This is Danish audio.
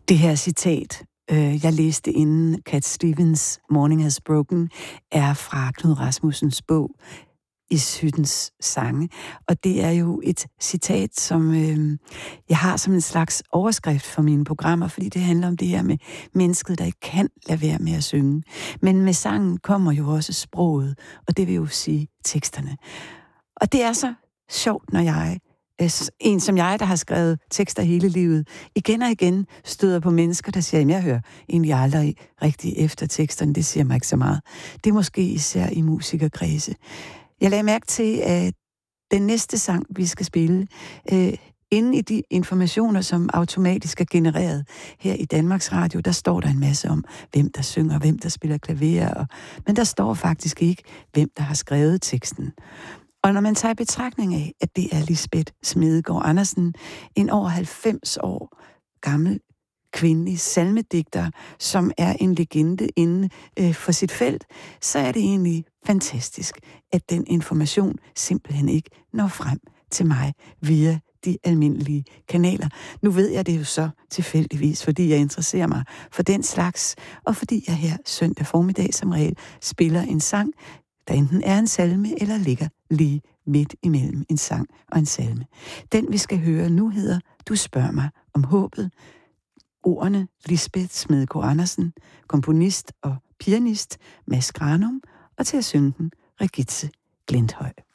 Det her citat, jeg læste inden Cat Stevens' Morning Has Broken, er fra Knud Rasmussens bog Ishyttens sange. Og det er jo et citat, som jeg har som en slags overskrift for mine programmer, fordi det handler om det her med mennesket, der ikke kan lade være med at synge. Men med sangen kommer jo også sproget, og det vil jo sige teksterne. Og det er så sjovt, når jeg, en som jeg, der har skrevet tekster hele livet, igen og igen støder på mennesker, der siger, at jeg hører egentlig aldrig rigtig efter teksterne, det siger mig ikke så meget. Det er måske især i musikerkredse. Jeg lagde mærke til, at den næste sang, vi skal spille, inde i de informationer, som automatisk er genereret her i Danmarks Radio, der står der en masse om, hvem der synger, hvem der spiller klaver, men der står faktisk ikke, hvem der har skrevet teksten. Og når man tager i betragtning af, at det er Lisbeth Smedegaard Andersen, en over 90 år gammel kvindelig salmedigter, som er en legende inden for sit felt, så er det egentlig fantastisk, at den information simpelthen ikke når frem til mig via de almindelige kanaler. Nu ved jeg det jo så tilfældigvis, fordi jeg interesserer mig for den slags, og fordi jeg her søndag formiddag som regel spiller en sang, der enten er en salme eller ligger lige midt imellem en sang og en salme. Den vi skal høre nu hedder Du spørger mig om håbet. Ordene Lisbeth Smedegaard Andersen, komponist og pianist Mads Granum, og til at synge den Regitze Glinthøj.